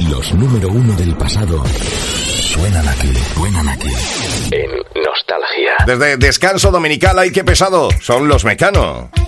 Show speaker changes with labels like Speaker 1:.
Speaker 1: Los número uno del pasado suenan aquí. En Nostalgia.
Speaker 2: Desde Descanso Dominical, ¡ay qué pesado! Son los Mecano.